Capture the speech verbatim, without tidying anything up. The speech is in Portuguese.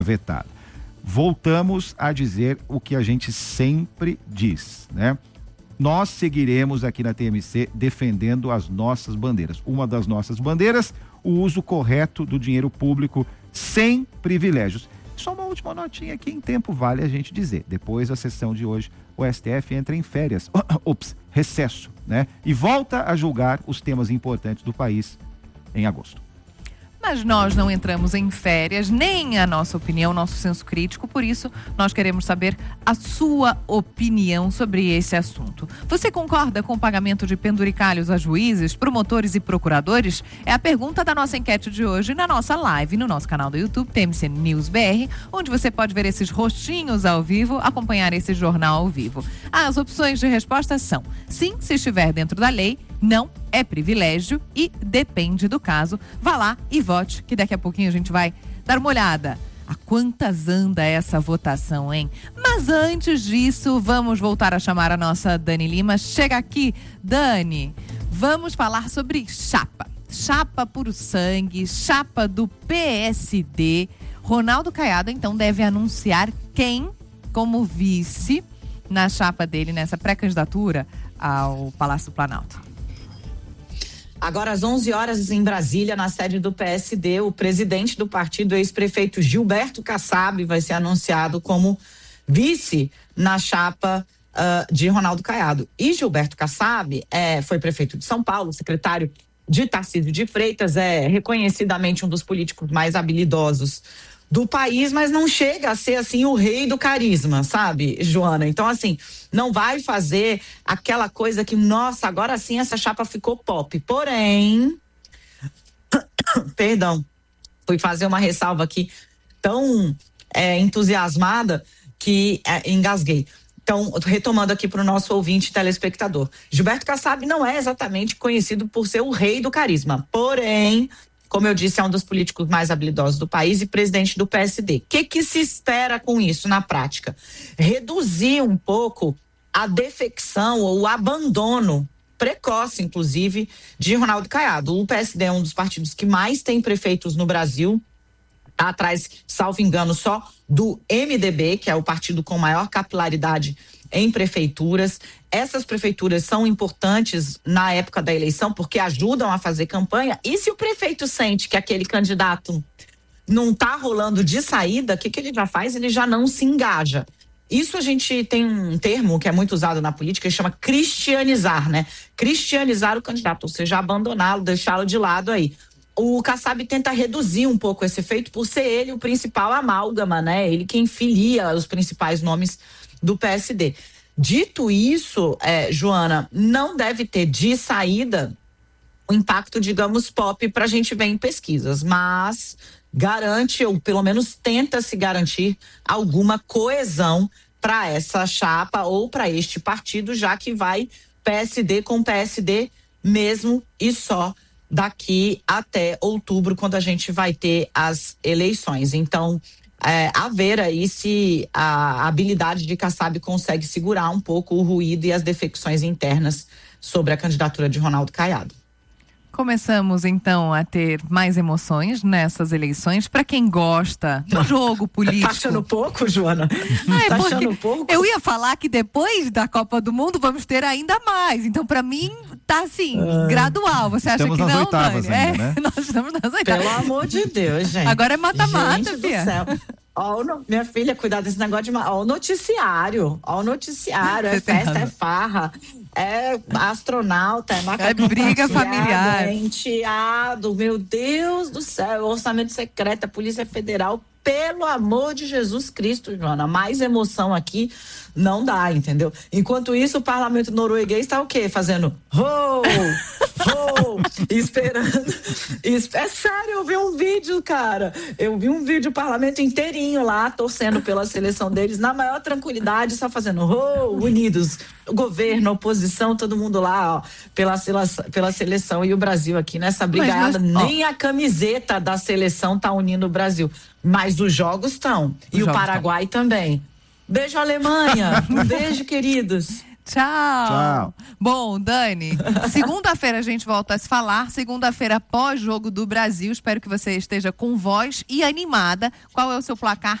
vetada. Voltamos a dizer o que a gente sempre diz, né? Nós seguiremos aqui na T M C defendendo as nossas bandeiras. Uma das nossas bandeiras, o uso correto do dinheiro público sem privilégios. Só uma última notinha aqui, em tempo vale a gente dizer. Depois da sessão de hoje, o S T F entra em férias, ops, recesso, né? E volta a julgar os temas importantes do país em agosto. Mas nós não entramos em férias, nem a nossa opinião, nosso senso crítico, por isso nós queremos saber a sua opinião sobre esse assunto. Você concorda com o pagamento de penduricalhos a juízes, promotores e procuradores? É a pergunta da nossa enquete de hoje na nossa live, no nosso canal do YouTube, T M C News B R, onde você pode ver esses rostinhos ao vivo, acompanhar esse jornal ao vivo. As opções de resposta são: sim, se estiver dentro da lei; não, é privilégio e depende do caso. Vá lá e vote, que daqui a pouquinho a gente vai dar uma olhada a quantas anda essa votação, hein? Mas antes disso, vamos voltar a chamar a nossa Dani Lima. Chega aqui, Dani. Vamos falar sobre chapa. Chapa puro sangue, chapa do P S D. Ronaldo Caiado, então, deve anunciar quem como vice na chapa dele, nessa pré-candidatura ao Palácio do Planalto. Agora, às onze horas, em Brasília, na sede do P S D, o presidente do partido, ex-prefeito Gilberto Kassab, vai ser anunciado como vice na chapa uh, de Ronaldo Caiado. E Gilberto Kassab é, foi prefeito de São Paulo, secretário de Tarcísio de Freitas, é reconhecidamente um dos políticos mais habilidosos do país, mas não chega a ser, assim, o rei do carisma, sabe, Joana? Então, assim, não vai fazer aquela coisa que, nossa, agora sim essa chapa ficou pop. Porém, perdão, fui fazer uma ressalva aqui tão é, entusiasmada que é, engasguei. Então, retomando aqui para o nosso ouvinte telespectador. Gilberto Kassab não é exatamente conhecido por ser o rei do carisma, porém, como eu disse, é um dos políticos mais habilidosos do país e presidente do P S D. O que que se espera com isso na prática? Reduzir um pouco a defecção ou o abandono precoce, inclusive, de Ronaldo Caiado. O P S D é um dos partidos que mais tem prefeitos no Brasil, tá atrás, salvo engano, só do M D B, que é o partido com maior capilaridade em prefeituras. Essas prefeituras são importantes na época da eleição porque ajudam a fazer campanha. E se o prefeito sente que aquele candidato não está rolando de saída, o que, que ele já faz? Ele já não se engaja. Isso a gente tem um termo que é muito usado na política, que chama cristianizar, né? Cristianizar o candidato, ou seja, abandoná-lo, deixá-lo de lado aí. O Kassab tenta reduzir um pouco esse efeito por ser ele o principal amálgama, né? Ele quem filia os principais nomes do P S D. Dito isso, é, Joana, não deve ter de saída o impacto, digamos, pop para a gente ver em pesquisas, mas garante, ou pelo menos tenta se garantir, alguma coesão para essa chapa ou para este partido, já que vai P S D com P S D mesmo e só daqui até outubro, quando a gente vai ter as eleições. Então, É, a ver aí se a habilidade de Kassab consegue segurar um pouco o ruído e as defecções internas sobre a candidatura de Ronaldo Caiado. Começamos então a ter mais emoções nessas eleições. Para quem gosta do jogo político. Tá achando pouco, Joana? Ah, é tá achando pouco? Eu ia falar que depois da Copa do Mundo vamos ter ainda mais. Então, para mim, tá assim, ah, gradual. Você acha estamos que nas não, oitavas Dani? ainda, É, né? nós estamos nas oitavas. Pelo amor de Deus, gente. Agora é mata-mata, gente filha. do céu. Ó, no, minha filha, cuidado desse negócio de... Ó, o noticiário. Ó, o noticiário. Você é festa, é farra. É astronauta, é É macaco. briga familiar. É enteado. Meu Deus do céu. Orçamento secreto, a Polícia Federal. Pelo amor de Jesus Cristo, Joana. Mais emoção aqui não dá, entendeu? Enquanto isso, o parlamento norueguês está o quê? Fazendo ho, ho, esperando. É sério, eu vi um vídeo, cara. Eu vi um vídeo, o parlamento inteirinho lá, torcendo pela seleção deles, na maior tranquilidade, só fazendo ho, unidos. O governo, a oposição, todo mundo lá, ó, pela seleção, pela seleção. E o Brasil aqui nessa brigada, nós, nem a camiseta da seleção tá unindo o Brasil. Mas os jogos estão. E o Paraguai tão. também. Beijo, Alemanha. Um beijo, queridos. Tchau. Tchau. Bom, Dani, segunda-feira a gente volta a se falar. Segunda-feira pós-jogo do Brasil. Espero que você esteja com voz e animada. Qual é o seu placar